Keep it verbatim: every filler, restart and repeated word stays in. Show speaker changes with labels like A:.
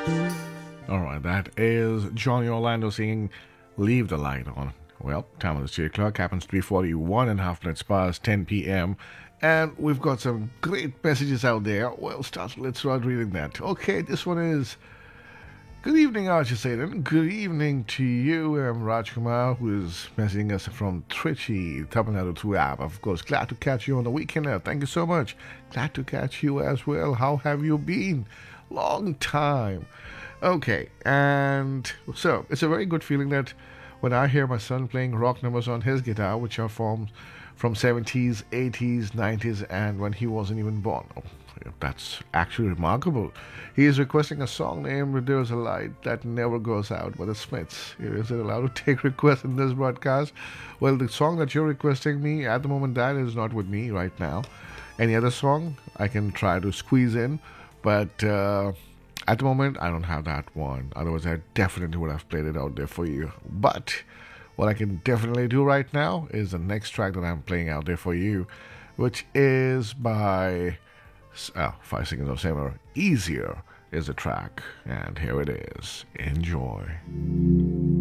A: All right, that is Johnny Orlando singing Leave the Light On. Well, time of the studio clock happens to be forty-one and a half minutes past ten p.m. And we've got some great messages out there. Well, start, let's start reading that. Okay, this one is good evening, Archie Satan. Good evening to you. I'm Raj Kumar, who is messaging us from Trichy, Tamil Nadu through app. Of course, glad to catch you on the weekend. Now. Thank you so much. Glad to catch you as well. How have you been? Long time. Okay, and so it's a very good feeling that when I hear my son playing rock numbers on his guitar, which are formed from seventies, eighties, nineties, and when he wasn't even born. Oh, that's actually remarkable. He is requesting a song named There's a Light That Never Goes Out by the Smiths. Is it allowed to take requests in this broadcast? Well, the song that you're requesting me at the moment, that is not with me right now. Any other song I can try to squeeze in, but uh, at the moment, I don't have that one. Otherwise, I definitely would have played it out there for you. But what I can definitely do right now is the next track that I'm playing out there for you, which is by oh, Five Seconds of Summer. Easier is the track. And here it is. Enjoy.